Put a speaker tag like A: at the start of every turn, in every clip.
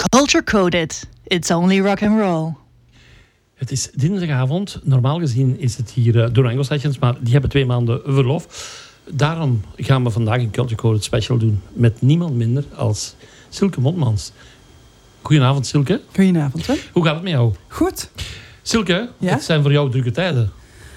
A: Culture Coded. It's only rock and roll.
B: Het is dinsdagavond. Normaal gezien is het hier door Anglo Sessions, maar die hebben 2 maanden verlof. Daarom gaan we vandaag een Culture Coded special doen met niemand minder als Silke Montmans. Goedenavond, Silke.
C: Goedenavond, hè.
B: Hoe gaat het met jou?
C: Goed.
B: Silke,
C: Ja?
B: het zijn voor jou drukke tijden.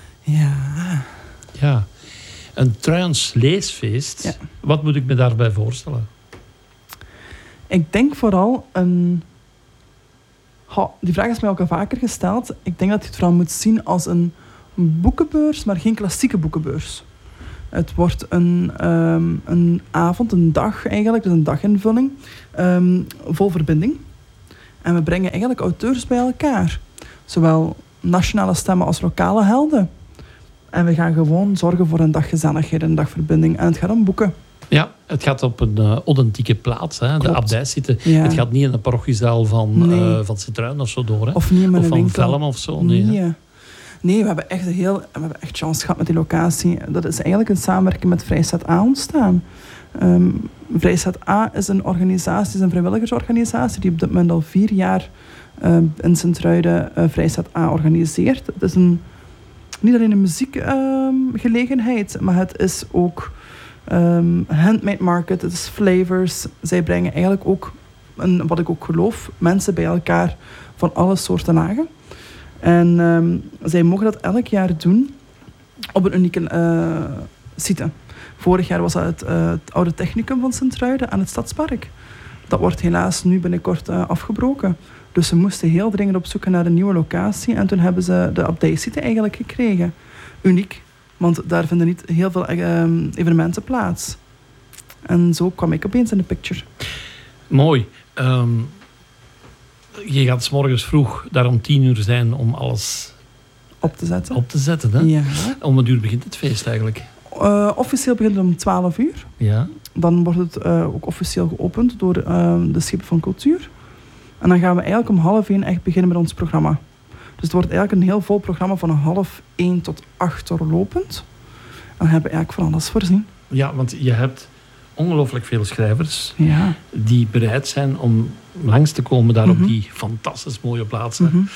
C: Ja.
B: Een Truijens leesfeest.
C: Ja.
B: Wat moet ik me daarbij voorstellen?
C: Ik denk vooral een... die vraag is mij ook al vaker gesteld. Ik denk dat je het vooral moet zien als een boekenbeurs, maar geen klassieke boekenbeurs. Het wordt een avond, een dag eigenlijk, dus een daginvulling, vol verbinding. En we brengen eigenlijk auteurs bij elkaar. Zowel nationale stemmen als lokale helden. En we gaan gewoon zorgen voor een dag gezelligheid en een dag verbinding. En het gaat om boeken.
B: Ja, het gaat op een authentieke plaats. Hè? De abdij zitten.
C: Ja.
B: Het gaat niet in de parochiezaal van,
C: Nee.
B: van Sint-Truiden of zo door. Hè?
C: Of niet in
B: of
C: een
B: van
C: winkel.
B: Velm of zo. Nee, hè?
C: Nee, we hebben echt chance gehad met die locatie. Dat is eigenlijk een samenwerking met Vrijstaat A ontstaan. Vrijstaat A is een organisatie, is een vrijwilligersorganisatie die op dit moment al 4 jaar in Sint-Truiden Vrijstaat A organiseert. Het is niet alleen een muziekgelegenheid, maar het is ook handmade market, het is flavors. Zij brengen eigenlijk ook, wat ik ook geloof, mensen bij elkaar van alle soorten lagen. En zij mogen dat elk jaar doen op een unieke site. Vorig jaar was dat het oude technicum van Sint-Truiden aan het Stadspark. Dat wordt helaas nu binnenkort afgebroken. Dus ze moesten heel dringend op zoek naar een nieuwe locatie. En toen hebben ze de abdijsite eigenlijk gekregen. Uniek, want daar vinden niet heel veel evenementen plaats. En zo kwam ik opeens in de picture.
B: Mooi. Je gaat 's morgens vroeg daar om 10 uur zijn om alles
C: Op te zetten.
B: Hè?
C: Ja.
B: Om wat uur begint het feest eigenlijk?
C: Officieel begint het om 12 uur.
B: Ja.
C: Dan wordt het ook officieel geopend door de Schepen van Cultuur. En dan gaan we eigenlijk om 12:30 echt beginnen met ons programma. Dus het wordt eigenlijk een heel vol programma van 12:30 tot 8 doorlopend. En dan hebben we eigenlijk van alles voorzien.
B: Ja, want je hebt ongelooflijk veel schrijvers
C: Ja.
B: die bereid zijn om langs te komen daar op die fantastisch mooie plaatsen.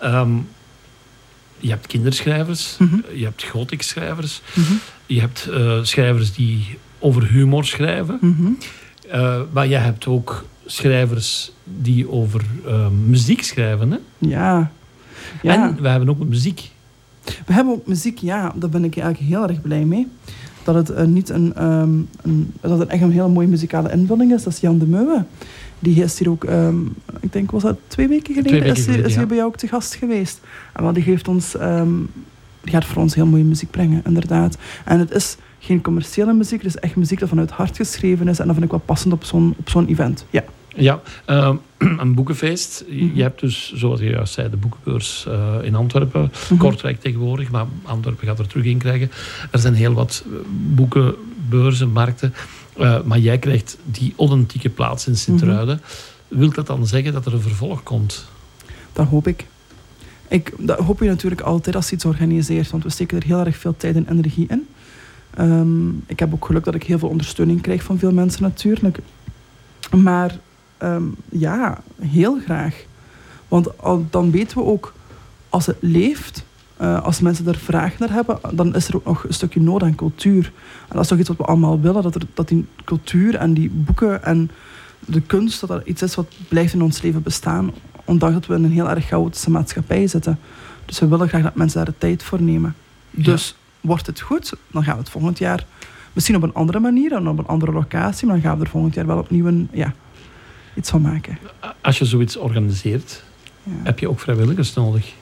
B: Je hebt kinderschrijvers, je hebt gothic-schrijvers, je hebt schrijvers die over humor schrijven. Maar je hebt ook schrijvers die over muziek schrijven. Hè?
C: Ja.
B: En we hebben ook muziek.
C: We hebben ook muziek, ja. Daar ben ik eigenlijk heel erg blij mee. Dat het niet dat het echt een hele mooie muzikale invulling is. Dat is Jan de Meuwe. Die is hier ook, ik denk, was dat 2 weken geleden? Is hij bij jou ook te gast geweest. En wel, die geeft ons, die gaat voor ons heel mooie muziek brengen, inderdaad. En het is geen commerciële muziek, het is echt muziek dat vanuit het hart geschreven is. En dat vind ik wel passend op zo'n event. Ja.
B: Ja, een boekenfeest. Je hebt dus, zoals je juist zei, de boekenbeurs in Antwerpen. Kortrijk tegenwoordig, maar Antwerpen gaat er terug in krijgen. Er zijn heel wat boekenbeurzen, markten. Maar jij krijgt die authentieke plaats in Sint-Truiden. Wil dat dan zeggen dat er een vervolg komt?
C: Dat hoop ik. Dat hoop je natuurlijk altijd als je iets organiseert, want we steken er heel erg veel tijd en energie in. Ik heb ook geluk dat ik heel veel ondersteuning krijg van veel mensen natuurlijk. Maar ja, heel graag. Want dan weten we ook, als het leeft, als mensen er vraag naar hebben, dan is er ook nog een stukje nood aan cultuur. En dat is toch iets wat we allemaal willen, dat die cultuur en die boeken en de kunst, dat iets is wat blijft in ons leven bestaan, ondanks dat we in een heel erg chaotische maatschappij zitten. Dus we willen graag dat mensen daar de tijd voor nemen. Dus wordt het goed, dan gaan we het volgend jaar misschien op een andere manier en op een andere locatie, maar dan gaan we er volgend jaar wel opnieuw iets van maken.
B: Als je zoiets organiseert, heb je ook vrijwilligers nodig?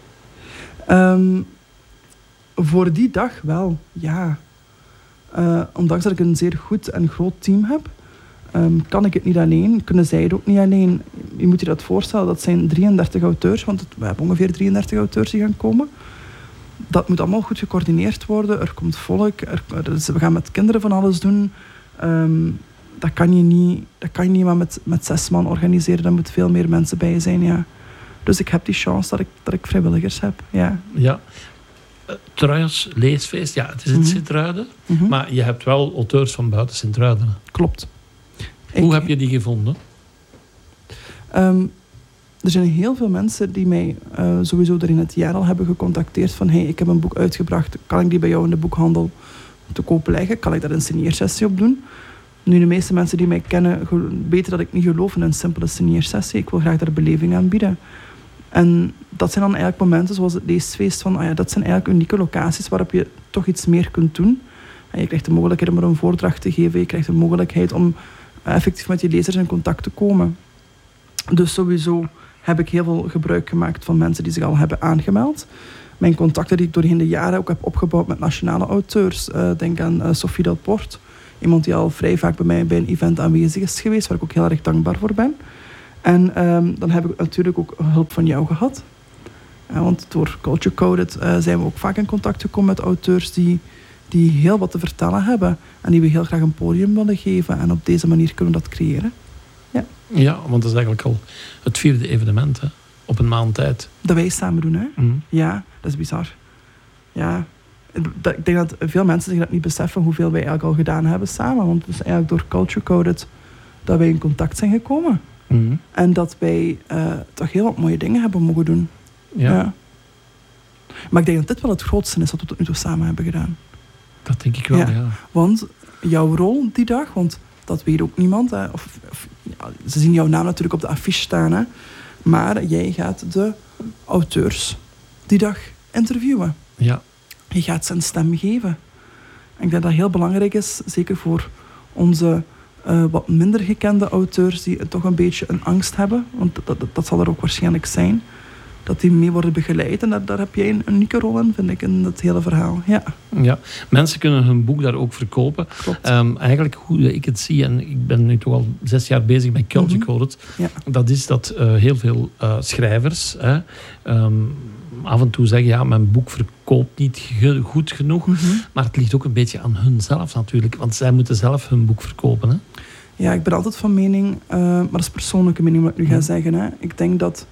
C: Voor die dag wel, ja. Ondanks dat ik een zeer goed en groot team heb, kan ik het niet alleen, kunnen zij het ook niet alleen. Je moet je dat voorstellen, dat zijn 33 auteurs, want we hebben ongeveer 33 auteurs die gaan komen. Dat moet allemaal goed gecoördineerd worden. Er komt volk, we gaan met kinderen van alles doen. Dat kan je niet maar met 6 man organiseren. Daar moeten veel meer mensen bij zijn, ja. Dus ik heb die chance dat ik vrijwilligers heb, ja.
B: Ja. Truijens leesfeest, ja, het is in Sint-Truiden. Maar je hebt wel auteurs van buiten Sint-Truiden.
C: Klopt.
B: Hoe heb je die gevonden?
C: Er zijn heel veel mensen die mij sowieso er in het jaar al hebben gecontacteerd van hey, ik heb een boek uitgebracht, kan ik die bij jou in de boekhandel te koop leggen? Kan ik daar een signeersessie op doen? Nu, de meeste mensen die mij kennen weten dat ik niet geloof in een simpele signeersessie. Ik wil graag daar beleving aan bieden. En dat zijn dan eigenlijk momenten zoals het leesfeest van, dat zijn eigenlijk unieke locaties waarop je toch iets meer kunt doen. En je krijgt de mogelijkheid om er een voordracht te geven, je krijgt de mogelijkheid om effectief met je lezers in contact te komen. Dus sowieso heb ik heel veel gebruik gemaakt van mensen die zich al hebben aangemeld. Mijn contacten die ik doorheen de jaren ook heb opgebouwd met nationale auteurs. Denk aan Sophie Delporte. Iemand die al vrij vaak bij mij bij een event aanwezig is geweest, waar ik ook heel erg dankbaar voor ben. En dan heb ik natuurlijk ook hulp van jou gehad. Want door Culture Coded zijn we ook vaak in contact gekomen met auteurs die heel wat te vertellen hebben. En die we heel graag een podium willen geven. En op deze manier kunnen we dat creëren. Ja,
B: ja, want dat is eigenlijk al het 4e evenement, hè? Op een maand tijd.
C: Dat wij samen doen, hè?
B: Mm.
C: Ja, dat is bizar. Ja, ik denk dat veel mensen zich dat niet beseffen hoeveel wij eigenlijk al gedaan hebben samen. Want het is eigenlijk door Culture Coded dat wij in contact zijn gekomen.
B: Mm.
C: En dat wij toch heel wat mooie dingen hebben mogen doen.
B: Ja.
C: Ja. Maar ik denk dat dit wel het grootste is wat we tot nu toe samen hebben gedaan.
B: Dat denk ik wel, ja.
C: Want jouw rol die dag, want dat weet ook niemand. Hè, ze zien jouw naam natuurlijk op de affiche staan. Hè, maar jij gaat de auteurs die dag interviewen.
B: Ja.
C: Je gaat ze een stem geven. En ik denk dat dat heel belangrijk is, zeker voor onze wat minder gekende auteurs die toch een beetje een angst hebben. Want dat zal er ook waarschijnlijk zijn. Dat die mee worden begeleid. En daar heb jij een unieke rol in, vind ik, in het hele verhaal. Ja.
B: Ja, mensen kunnen hun boek daar ook verkopen.
C: Klopt.
B: Eigenlijk, hoe ik het zie, en ik ben nu toch al 6 jaar bezig met Culture Coded,
C: Ja.
B: dat is dat heel veel schrijvers af en toe zeggen, ja, mijn boek verkoopt niet goed genoeg.
C: Mm-hmm.
B: Maar het ligt ook een beetje aan hunzelf natuurlijk, want zij moeten zelf hun boek verkopen. Hè?
C: Ja, ik ben altijd van mening, maar dat is persoonlijke mening wat ik nu ga zeggen. Hè. Ik denk dat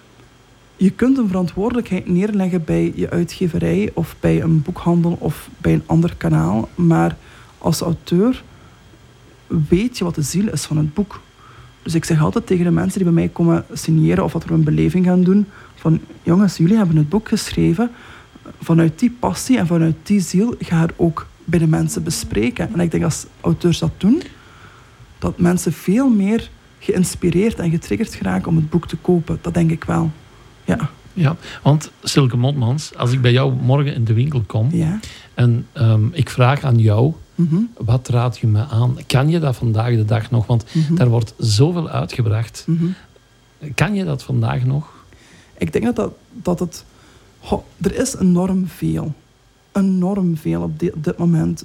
C: je kunt een verantwoordelijkheid neerleggen bij je uitgeverij of bij een boekhandel of bij een ander kanaal. Maar als auteur weet je wat de ziel is van het boek. Dus ik zeg altijd tegen de mensen die bij mij komen signeren of dat we een beleving gaan doen, van jongens, jullie hebben het boek geschreven. Vanuit die passie en vanuit die ziel ga het ook bij de mensen bespreken. En ik denk als auteurs dat doen, dat mensen veel meer geïnspireerd en getriggerd geraken om het boek te kopen. Dat denk ik wel. Ja.
B: Ja, want Silke Motmans, als ik bij jou morgen in de winkel kom
C: Ja.
B: en ik vraag aan jou,
C: Mm-hmm.
B: wat raad je me aan? Kan je dat vandaag de dag nog? Want daar wordt zoveel uitgebracht.
C: Mm-hmm.
B: Kan je dat vandaag nog?
C: Ik denk dat het... er is enorm veel. Enorm veel op dit moment.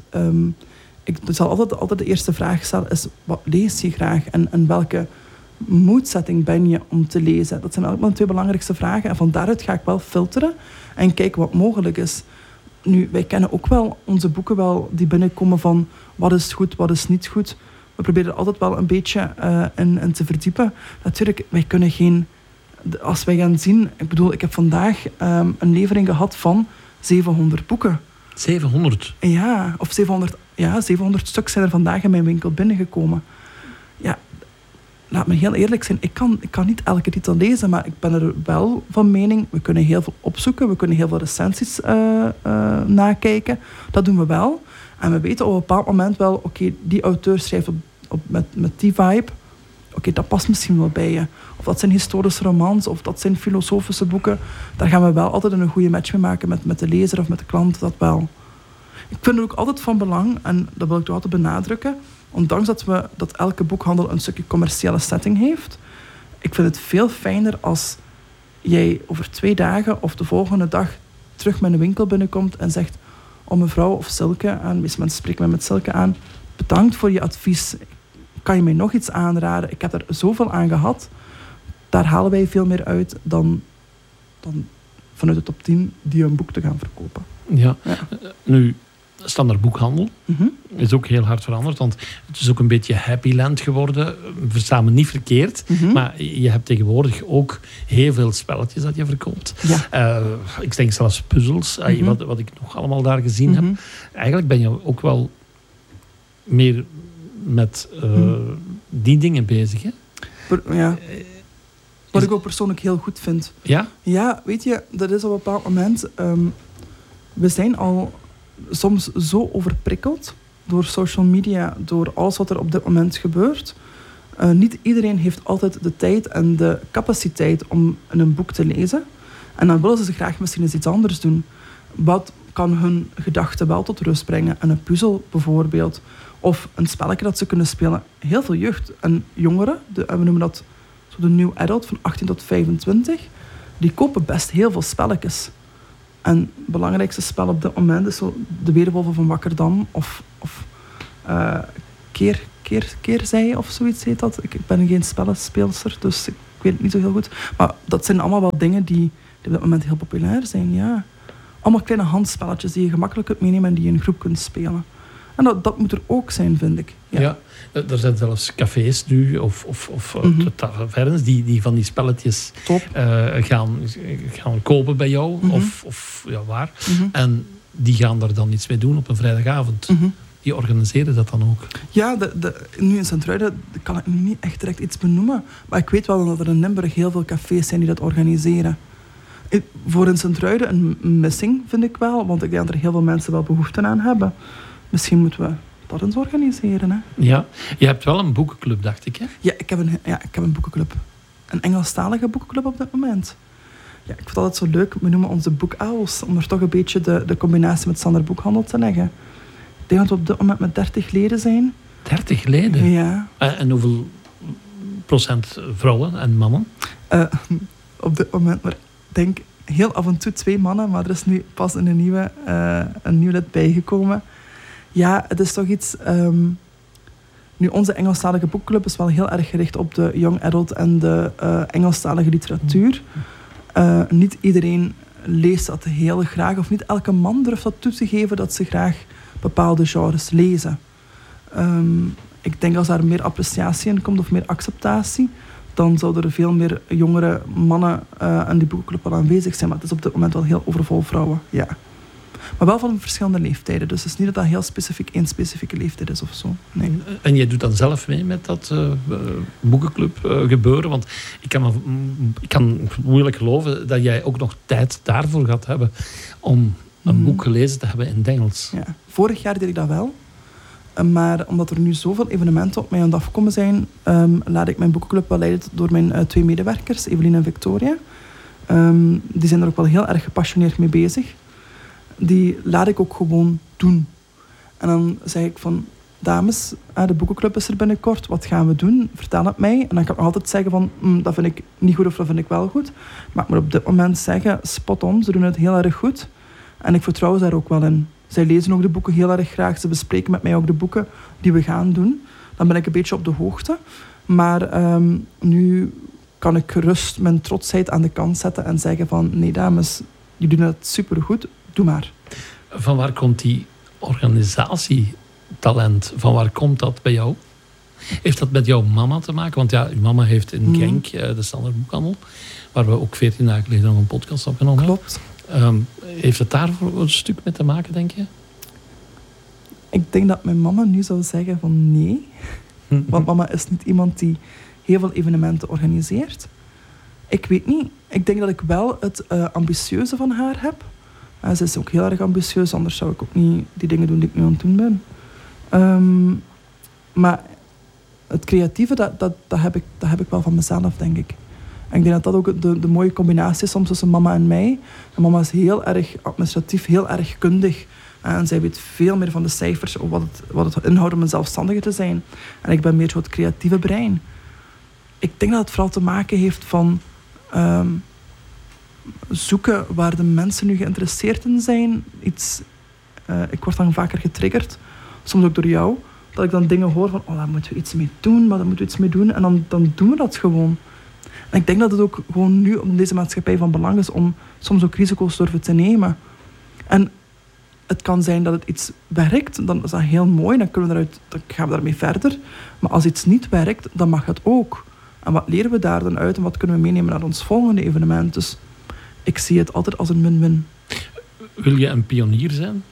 C: Ik zal altijd de eerste vraag stellen, is wat lees je graag? En welke moodsetting ben je om te lezen? Dat zijn eigenlijk de 2 belangrijkste vragen. En van daaruit ga ik wel filteren en kijken wat mogelijk is. Nu, wij kennen ook wel onze boeken wel die binnenkomen van wat is goed, wat is niet goed. We proberen er altijd wel een beetje in te verdiepen. Natuurlijk, wij kunnen geen... Als wij gaan zien... Ik bedoel, ik heb vandaag een levering gehad van 700 boeken.
B: 700?
C: Ja, of 700 stuks zijn er vandaag in mijn winkel binnengekomen. Ja, laat me heel eerlijk zijn. Ik kan niet elke titel lezen, maar ik ben er wel van mening. We kunnen heel veel opzoeken. We kunnen heel veel recensies nakijken. Dat doen we wel. En we weten op een bepaald moment wel... Oké, die auteur schrijft met die vibe. Oké, dat past misschien wel bij je. Of dat zijn historische romans, of dat zijn filosofische boeken. Daar gaan we wel altijd een goede match mee maken met de lezer of met de klant. Dat wel. Ik vind het ook altijd van belang, en dat wil ik toch altijd benadrukken, ondanks dat elke boekhandel een stukje commerciële setting heeft, ik vind het veel fijner als jij over 2 dagen of de volgende dag terug met een winkel binnenkomt en zegt, oh mevrouw of Silke, en meestal mensen spreken mij met Silke aan, bedankt voor je advies. Kan je mij nog iets aanraden? Ik heb er zoveel aan gehad. Daar halen wij veel meer uit dan vanuit de top 10 die een boek te gaan verkopen.
B: Ja. Nu, standaard boekhandel is ook heel hard veranderd, want het is ook een beetje Happyland geworden. Versta me niet verkeerd, maar je hebt tegenwoordig ook heel veel spelletjes dat je verkoopt.
C: Ja.
B: Ik denk zelfs puzzels, wat ik nog allemaal daar gezien heb. Eigenlijk ben je ook wel meer met die dingen bezig, hè?
C: Ja. Wat ik ook persoonlijk heel goed vind.
B: Ja?
C: Ja, weet je, dat is op een bepaald moment... we zijn al soms zo overprikkeld door social media, door alles wat er op dit moment gebeurt. Niet iedereen heeft altijd de tijd en de capaciteit om een boek te lezen. En dan willen ze graag misschien eens iets anders doen. Wat kan hun gedachten wel tot rust brengen? En een puzzel bijvoorbeeld. Of een spelletje dat ze kunnen spelen. Heel veel jeugd en jongeren, we noemen dat zo de new adult van 18 tot 25, die kopen best heel veel spelletjes. En het belangrijkste spel op dit moment is zo de Weerwolven van Wakkerdam of Keerzij of zoiets heet dat. Ik ben geen spellenspeelster, dus ik weet het niet zo heel goed. Maar dat zijn allemaal wel dingen die op dit moment heel populair zijn, ja. Allemaal kleine handspelletjes die je gemakkelijk kunt meenemen en die je in een groep kunt spelen. En dat moet er ook zijn, vind ik. Ja,
B: er zijn zelfs cafés nu of tavernes die van die spelletjes gaan kopen bij jou. Of waar. En die gaan daar dan iets mee doen op een vrijdagavond. Die organiseren dat dan ook. Ja,
C: nu in Sint-Truiden kan ik nu niet echt direct iets benoemen. Maar ik weet wel dat er in Limburg heel veel cafés zijn die dat organiseren. Voor in Sint-Truiden een missing, vind ik wel. Want ik denk dat er heel veel mensen wel behoefte aan hebben. Misschien moeten we dat eens organiseren. Hè?
B: Ja, je hebt wel een boekenclub, dacht ik, hè?
C: Ja, ik heb een boekenclub. Een Engelstalige boekenclub op dit moment. Ja, ik vind het altijd zo leuk. We noemen ons de boekowls. Om er toch een beetje de combinatie met Sander Boekhandel te leggen. Ik denk dat we op dit moment met 30 leden zijn.
B: 30 leden?
C: Ja.
B: En hoeveel procent vrouwen en mannen?
C: Op dit moment, maar ik denk heel af en toe 2 mannen. Maar er is nu pas een nieuw lid bijgekomen. Ja, het is toch iets... Nu, onze Engelstalige boekclub is wel heel erg gericht op de young adult en de Engelstalige literatuur. Niet iedereen leest dat heel graag, of niet elke man durft dat toe te geven dat ze graag bepaalde genres lezen. Ik denk als daar meer appreciatie in komt, of meer acceptatie, dan zouden er veel meer jongere mannen aan die boekclub wel aanwezig zijn. Maar het is op dit moment wel heel overvol vrouwen, ja. Maar wel van verschillende leeftijden. Dus het is niet dat dat heel specifiek één specifieke leeftijd is of zo. Nee.
B: En jij doet dan zelf mee met dat boekenclub gebeuren? Want ik kan moeilijk geloven dat jij ook nog tijd daarvoor gaat hebben om een boek gelezen te hebben in het Engels.
C: Ja. Vorig jaar deed ik dat wel. Maar omdat er nu zoveel evenementen op mij aan het afkomen zijn, laat ik mijn boekenclub wel leiden door mijn 2 medewerkers, Evelien en Victoria. Die zijn er ook wel heel erg gepassioneerd mee bezig. Die laat ik ook gewoon doen. En dan zeg ik van, dames, de boekenclub is er binnenkort, wat gaan we doen? Vertel het mij. En dan kan ik altijd zeggen van, dat vind ik niet goed of dat vind ik wel goed. Maar ik moet op dit moment zeggen, spot on, ze doen het heel erg goed. En ik vertrouw ze daar ook wel in. Zij lezen ook de boeken heel erg graag. Ze bespreken met mij ook de boeken die we gaan doen. Dan ben ik een beetje op de hoogte. Maar nu kan ik gerust mijn trotsheid aan de kant zetten en zeggen van, nee dames, jullie doen het supergoed. Doe maar.
B: Van waar komt die organisatietalent? Van waar komt dat bij jou? Heeft dat met jouw mama te maken? Want ja, uw mama heeft in Genk de Sander Boekhandel, waar we ook 14 dagen geleden nog een podcast opgenomen hebben.
C: Klopt.
B: Heeft het daar voor een stuk mee te maken, denk je?
C: Ik denk dat mijn mama nu zou zeggen van nee. Want mama is niet iemand die heel veel evenementen organiseert. Ik weet niet. Ik denk dat ik wel het ambitieuze van haar heb. Ze is ook heel erg ambitieus, anders zou ik ook niet die dingen doen die ik nu aan het doen ben. Maar het creatieve, dat heb ik wel van mezelf, denk ik. En ik denk dat dat ook de mooie combinatie is soms tussen mama en mij. En mama is heel erg administratief, heel erg kundig. En zij weet veel meer van de cijfers, wat het inhoudt om een zelfstandige te zijn. En ik ben meer zo het creatieve brein. Ik denk dat het vooral te maken heeft van zoeken waar de mensen nu geïnteresseerd in zijn. Ik word dan vaker getriggerd, soms ook door jou, dat ik dan dingen hoor van, daar moeten we iets mee doen, maar daar moeten we iets mee doen. En dan doen we dat gewoon. En ik denk dat het ook gewoon nu in deze maatschappij van belang is om soms ook risico's durven te nemen. En het kan zijn dat het iets werkt, dan is dat heel mooi, dan gaan we daarmee verder. Maar als iets niet werkt, dan mag het ook. En wat leren we daar dan uit en wat kunnen we meenemen naar ons volgende evenement? Dus ik zie het altijd als een win-win.
B: Wil je een pionier zijn?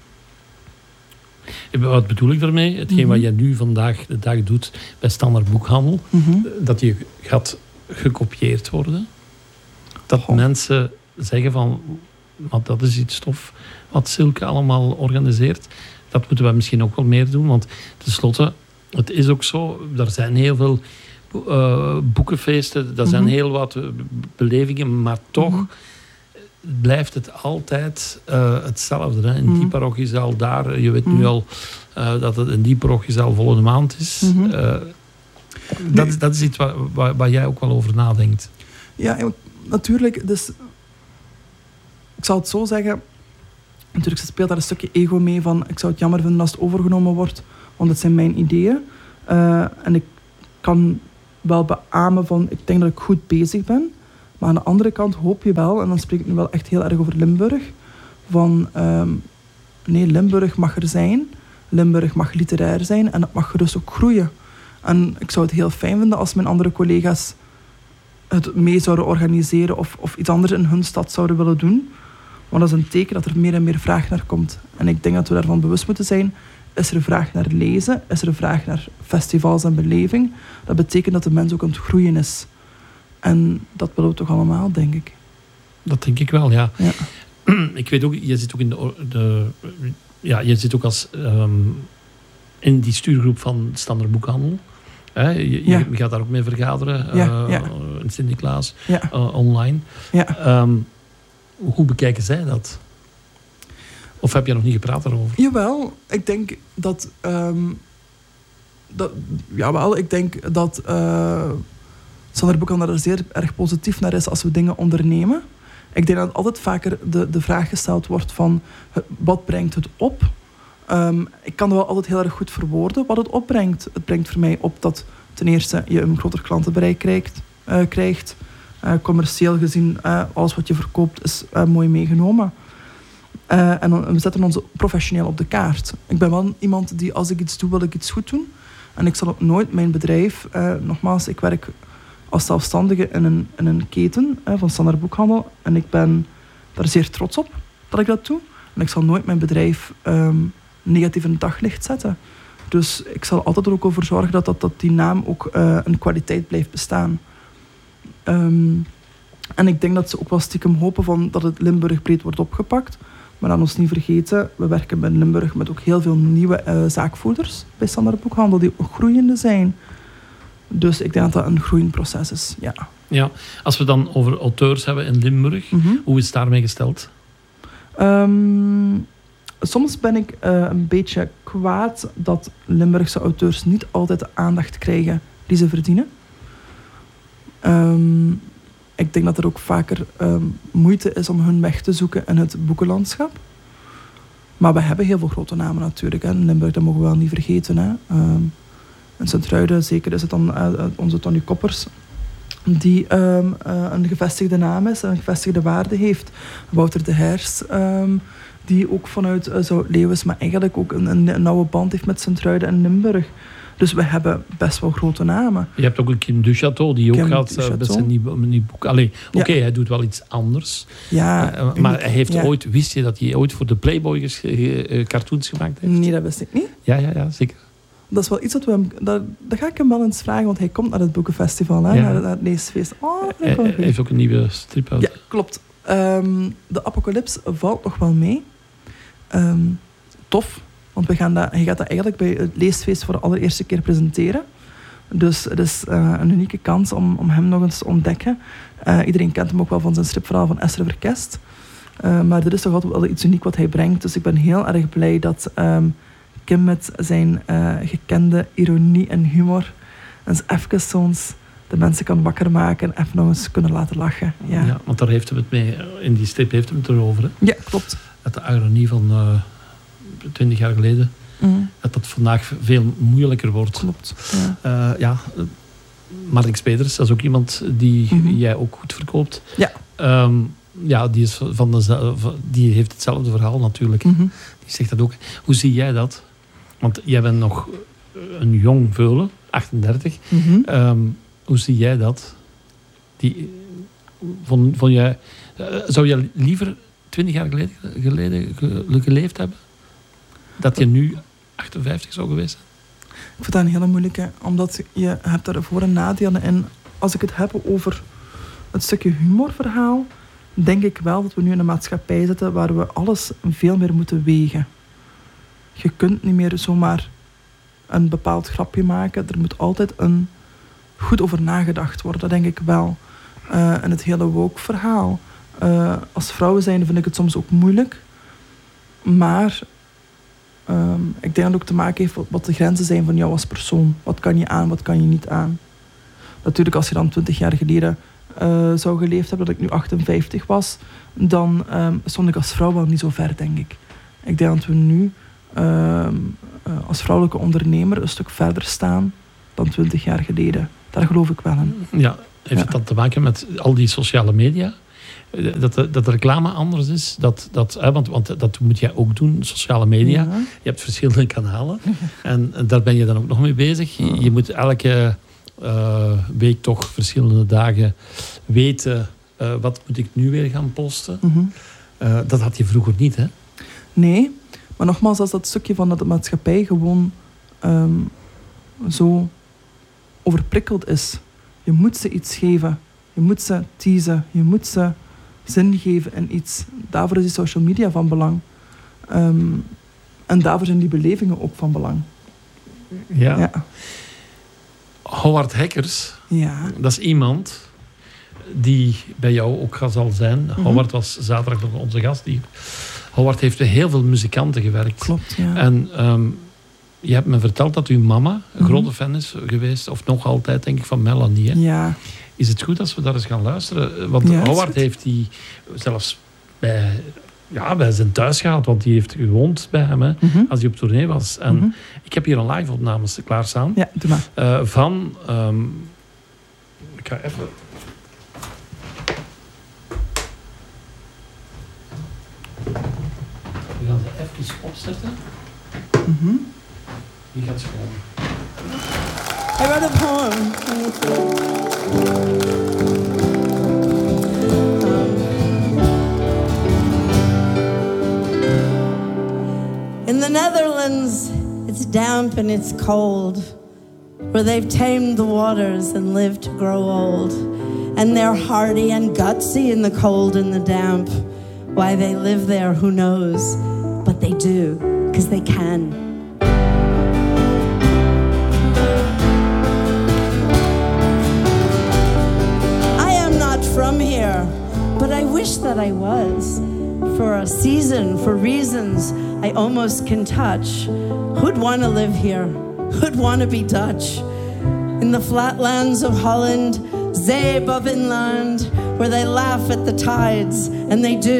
B: Wat bedoel ik daarmee? Hetgeen wat jij nu vandaag de dag doet bij Standaard Boekhandel, dat je gaat gekopieerd worden. Dat mensen zeggen van, maar dat is iets tof wat Silke allemaal organiseert. Dat moeten we misschien ook wel meer doen, want tenslotte, het is ook zo, er zijn heel veel boekenfeesten, er zijn heel wat belevingen, maar toch blijft het altijd hetzelfde. Hè? In die parochiezaal daar, je weet nu al dat het in die parochiezaal volle maand is. Dat is iets waar jij ook wel over nadenkt.
C: Ja, natuurlijk. Dus, ik zal het zo zeggen. Natuurlijk speelt daar een stukje ego mee van ik zou het jammer vinden als het overgenomen wordt, want het zijn mijn ideeën. En ik kan wel beamen van ik denk dat ik goed bezig ben. Maar aan de andere kant hoop je wel, en dan spreek ik nu wel echt heel erg over Limburg, van nee, Limburg mag er zijn. Limburg mag literair zijn en het mag gerust ook groeien. En ik zou het heel fijn vinden als mijn andere collega's het mee zouden organiseren of iets anders in hun stad zouden willen doen. Want dat is een teken dat er meer en meer vraag naar komt. En ik denk dat we daarvan bewust moeten zijn. Is er vraag naar lezen? Is er vraag naar festivals en beleving? Dat betekent dat de mens ook aan het groeien is. En dat willen we toch allemaal, denk ik.
B: Dat denk ik wel, ja. Ik weet ook, je zit ook in je zit ook als in die stuurgroep van Standaard Boekhandel. Je gaat daar ook mee vergaderen. In Sint-Niklaas, online. Ja. Hoe bekijken zij dat? Of heb je nog niet gepraat daarover?
C: Jawel, ik denk dat... ik denk dat Standaard Boekhandel er zeer erg positief naar is als we dingen ondernemen. Ik denk dat altijd vaker de vraag gesteld wordt van wat brengt het op? Ik kan wel altijd heel erg goed verwoorden wat het opbrengt. Het brengt voor mij op dat ten eerste je een groter klantenbereik krijgt. Commercieel gezien, alles wat je verkoopt is mooi meegenomen. En we zetten ons professioneel op de kaart. Ik ben wel iemand die, als ik iets doe, wil ik iets goed doen. En ik zal ook nooit mijn bedrijf... nogmaals, ik werk als zelfstandige in een keten van Standaard Boekhandel. En ik ben daar zeer trots op dat ik dat doe. En ik zal nooit mijn bedrijf negatief in het daglicht zetten. Dus ik zal altijd er ook over zorgen dat die naam ook een kwaliteit blijft bestaan. En ik denk dat ze ook wel stiekem hopen van dat het Limburg breed wordt opgepakt. Maar laat ons niet vergeten, we werken bij Limburg met ook heel veel nieuwe zaakvoerders bij Standaard Boekhandel die ook groeiende zijn. Dus ik denk dat dat een groeiend proces is, ja.
B: Ja, als we dan over auteurs hebben in Limburg, hoe is het daarmee gesteld?
C: Soms ben ik een beetje kwaad dat Limburgse auteurs niet altijd de aandacht krijgen die ze verdienen. Ik denk dat er ook vaker moeite is om hun weg te zoeken in het boekenlandschap. Maar we hebben heel veel grote namen natuurlijk. Hè. In Limburg, dat mogen we wel niet vergeten. Hè. In Sint-Truiden zeker is het dan onze Tony Koppers, die een gevestigde naam is, een gevestigde waarde heeft. Wouter de Heers, die ook vanuit Zout-Leeuwis, maar eigenlijk ook een nauwe band heeft met Sint-Truiden en Limburg. Dus we hebben best wel grote namen.
B: Je hebt ook een Kim Duchateau, die ook gaat met zijn nieuw boek. Oké, hij doet wel iets anders.
C: Ja,
B: maar hij heeft ooit, wist je dat hij ooit voor de Playboy cartoons gemaakt heeft?
C: Nee, dat wist ik niet.
B: Ja, zeker.
C: Dat is wel iets dat we hem... Dat ga ik hem wel eens vragen, want hij komt naar het boekenfestival, hè, naar het leesfeest.
B: Hij heeft ook een nieuwe strip uit.
C: Ja, klopt. De Apocalypse valt nog wel mee. Tof. Want hij gaat dat eigenlijk bij het leesfeest voor de allereerste keer presenteren. Dus het is een unieke kans om hem nog eens te ontdekken. Iedereen kent hem ook wel van zijn stripverhaal van Esther Verkest. Maar dit is toch altijd wel iets uniek wat hij brengt. Dus ik ben heel erg blij dat Kim met zijn gekende ironie en humor eens even soms de mensen kan wakker maken en even nog eens kunnen laten lachen. Ja,
B: want daar heeft hem het mee, in die strip heeft hem het erover. Hè?
C: Ja, klopt.
B: Met de ironie van 20 jaar geleden. Dat vandaag veel moeilijker wordt.
C: Klopt.
B: Marnix Peters, dat is ook iemand die jij ook goed verkoopt.
C: Ja.
B: Die is die heeft hetzelfde verhaal natuurlijk. Die zegt dat ook. Hoe zie jij dat? Want jij bent nog een jong veulen, 38. Hoe zie jij dat? Zou je liever 20 jaar geleden geleefd hebben? Dat je nu 58 zou geweest zijn?
C: Ik vind dat een hele moeilijke, omdat je hebt er voor- en nadelen in als ik het heb over het stukje humorverhaal, denk ik wel dat we nu in een maatschappij zitten waar we alles veel meer moeten wegen. Je kunt niet meer zomaar een bepaald grapje maken. Er moet altijd goed over nagedacht worden, dat denk ik wel. En het hele woke-verhaal. Als vrouwen zijn vind ik het soms ook moeilijk. Maar ik denk dat het ook te maken heeft wat de grenzen zijn van jou als persoon. Wat kan je aan, wat kan je niet aan. Natuurlijk, als je dan 20 jaar geleden zou geleefd hebben, dat ik nu 58 was, dan stond ik als vrouw wel niet zo ver, denk ik. Ik denk dat we nu als vrouwelijke ondernemer een stuk verder staan dan 20 jaar geleden. Daar geloof ik wel in.
B: Ja, heeft het dan te maken met al die sociale media? Dat de reclame anders is? Want dat moet jij ook doen, sociale media.
C: Ja.
B: Je hebt verschillende kanalen. En daar ben je dan ook nog mee bezig. Je moet elke week toch verschillende dagen weten, wat moet ik nu weer gaan posten?
C: Mm-hmm.
B: Dat had je vroeger niet, hè?
C: Nee, maar nogmaals, als dat stukje van dat de maatschappij gewoon zo overprikkeld is. Je moet ze iets geven. Je moet ze teasen. Je moet ze zin geven in iets. Daarvoor is die social media van belang. En daarvoor zijn die belevingen ook van belang.
B: Ja. Howard Hackers, dat is iemand die bij jou ook zal zijn. Mm-hmm. Howard was zaterdag nog onze gast hier. Howard heeft bij heel veel muzikanten gewerkt.
C: Klopt, ja.
B: En je hebt me verteld dat uw mama een grote fan is geweest, of nog altijd, denk ik, van Melanie. Hè?
C: Ja.
B: Is het goed als we daar eens gaan luisteren? Want Howard heeft die zelfs bij zijn thuis gehad, want die heeft gewoond bij hem, hè, als hij op tournee was. En ik heb hier een live opnames klaarstaan.
C: Ja, doe maar.
B: Van... ik ga even... We gaan ze even opzetten. Die gaat schoon.
D: I wrote a poem. In the Netherlands, it's damp and it's cold, where they've tamed the waters and lived to grow old. And they're hardy and gutsy in the cold and the damp. Why they live there, who knows? But they do, 'cause they can. From here, but I wish that I was. For a season, for reasons I almost can touch. Who'd want to live here? Who'd want to be Dutch? In the flatlands of Holland, Zee above inland, where they laugh at the tides, and they do.